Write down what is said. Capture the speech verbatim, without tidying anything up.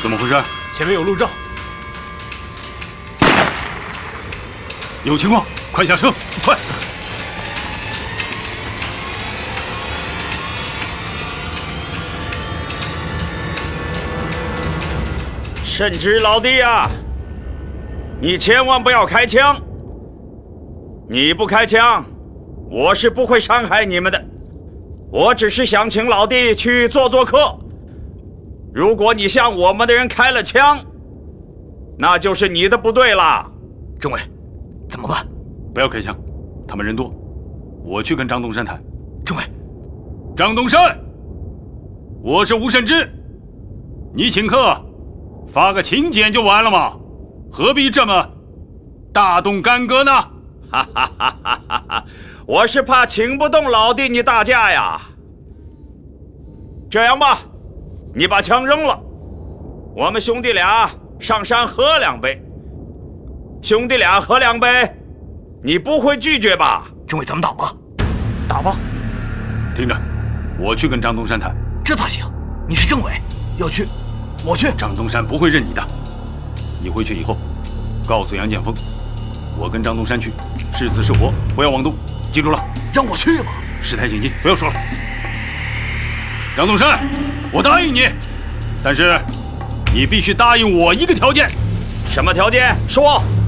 怎么回事？ 前面有路障。 有情况，快下车，快！ 慎之老弟啊，你千万不要开枪！你不开枪，我是不会伤害你们的。我只是想请老弟去做做客。如果你向我们的人开了枪，那就是你的不对了。 政委，怎么办？ 不要开枪，他们人多，我去跟张东山谈。 政委， 张东山，我是吴慎之，你请客发个请柬就完了吗？何必这么大动干戈呢？ 哈哈哈哈哈哈！我是怕请不动老弟你大驾呀。这样吧，你把枪扔了，我们兄弟俩上山喝两杯。兄弟俩喝两杯，你不会拒绝吧？ 政委，咱们打吧， 打吧。 听着，我去跟张东山谈。 这咋行？你是政委，要去，我去。 张东山不会认你的。你回去以后，告诉杨建锋，我跟张东山去，是死是活，不要妄动，记住了。 让我去吗？ 事态紧急，不要说了。张东山，我答应你，但是你必须答应我一个条件。 什么条件？说。